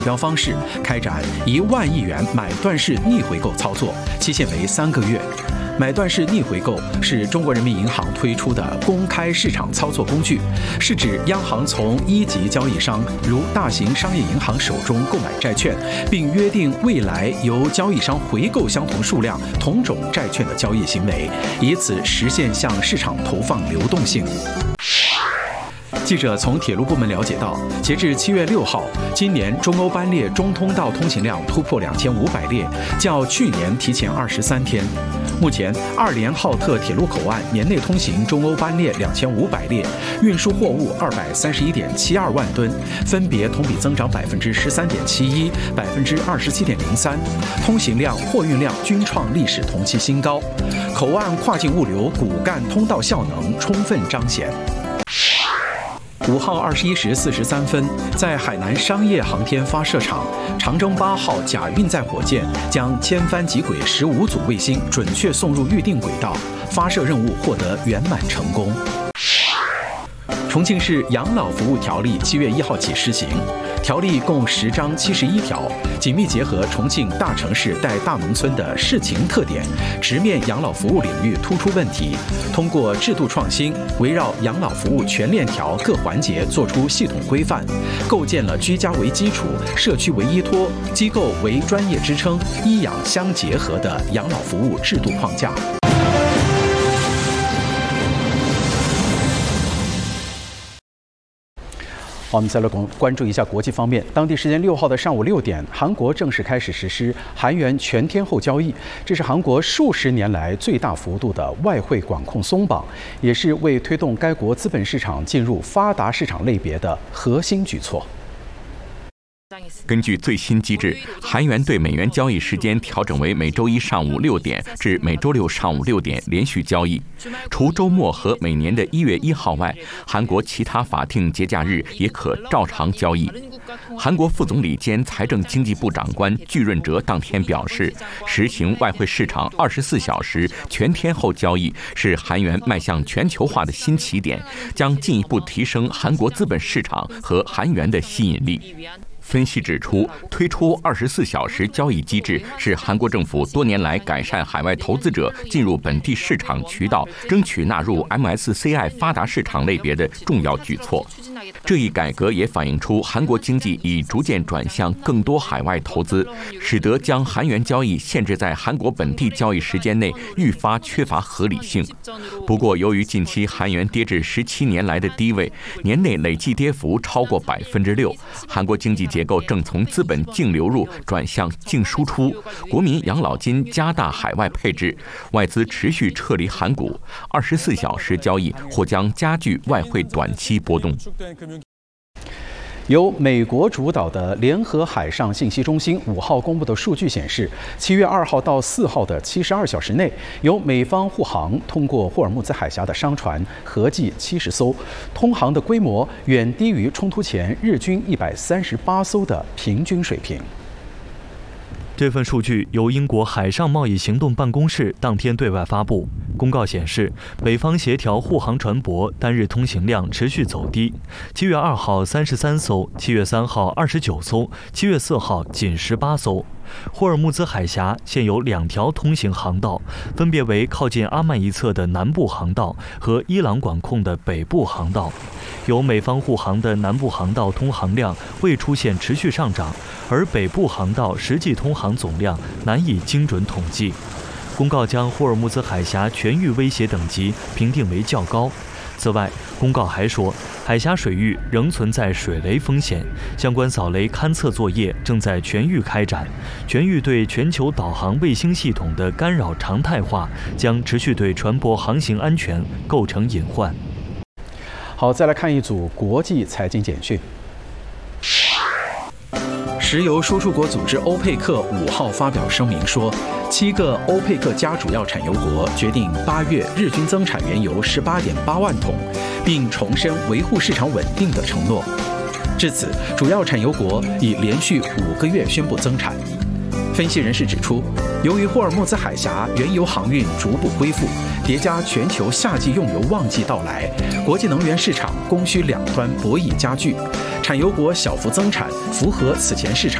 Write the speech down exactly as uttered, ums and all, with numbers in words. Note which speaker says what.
Speaker 1: 标方式开展一万亿元买断式逆回购操作，期限为三个月。买断式逆回购是中国人民银行推出的公开市场操作工具，是指央行从一级交易商如大型商业银行手中购买债券，并约定未来由交易商回购相同数量同种债券的交易行为，以此实现向市场投放流动性。记者从铁路部门了解到，截至七月六号，今年中欧班列中通道通行量突破两千五百列，较去年提前二十三天。目前，二连浩特铁路口岸年内通行中欧班列两千五百列，运输货物二百三十一点七二万吨，分别同比增长百分之十三点七一、百分之二十七点零三，通行量、货运量均创历史同期新高，口岸跨境物流骨干通道效能充分彰显。五号二十一时四十三分，在海南商业航天发射场，长征八号甲运载火箭将千帆极轨十五组卫星准确送入预定轨道，发射任务获得圆满成功。重庆市养老服务条例七月一号起施行，条例共十章七十一条，紧密结合重庆大城市带大农村的市情特点，直面养老服务领域突出问题，通过制度创新，围绕养老服务全链条各环节做出系统规范，构建了居家为基础、社区为依托、机构为专业支撑、医养相结合的养老服务制度框架。好，我们再来关注一下国际方面。当地时间六号的上午六点，韩国正式开始实施韩元全天候交易，这是韩国数十年来最大幅度的外汇管控松绑，也是为推动该国资本市场进入发达市场类别的核心举措。
Speaker 2: 根据最新机制，韩元对美元交易时间调整为每周一上午六点至每周六上午六点连续交易，除周末和每年的一月一号外，韩国其他法定节假日也可照常交易。韩国副总理兼财政经济部长官具润哲当天表示，实行外汇市场二十四小时全天候交易是韩元迈向全球化的新起点，将进一步提升韩国资本市场和韩元的吸引力。分析指出，推出二十四小时交易机制是韩国政府多年来改善海外投资者进入本地市场渠道、争取纳入 M S C I 发达市场类别的重要举措。这一改革也反映出韩国经济已逐渐转向更多海外投资，使得将韩元交易限制在韩国本地交易时间内愈发缺乏合理性。不过，由于近期韩元跌至十七年来的低位，年内累计跌幅超过百分之六，韩国经济结构正从资本净流入转向净输出，国民养老金加大海外配置，外资持续撤离韩股，二十四小时交易或将加剧外汇短期波动。
Speaker 1: 由美国主导的联合海上信息中心五号公布的数据显示，七月二号到四号的七十二小时内，由美方护航通过霍尔木兹海峡的商船合计七十艘，通航的规模远低于冲突前日均一百三十八艘的平均水平。
Speaker 3: 这份数据由英国海上贸易行动办公室当天对外发布。公告显示，美方协调护航船舶单日通行量持续走低，七月二号三十三艘，七月三号二十九艘，七月四号仅十八艘。霍尔木兹海峡现有两条通行航道，分别为靠近阿曼一侧的南部航道和伊朗管控的北部航道。由美方护航的南部航道通航量未出现持续上涨，而北部航道实际通航总量难以精准统计。公告将霍尔木兹海峡全域威胁等级评定为较高。此外，公告还说，海峡水域仍存在水雷风险，相关扫雷勘测作业正在全域开展，全域对全球导航卫星系统的干扰常态化，将持续对船舶航行安全构成隐患。
Speaker 1: 好，再来看一组国际财经简讯。石油输出国组织欧佩克五号发表声明说，七个欧佩克加主要产油国决定八月日均增产原油十八点八万桶，并重申维护市场稳定的承诺。至此，主要产油国已连续五个月宣布增产。分析人士指出，由于霍尔木兹海峡原油航运逐步恢复，叠加全球夏季用油旺季到来，国际能源市场供需两端博弈加剧，产油国小幅增产符合此前市场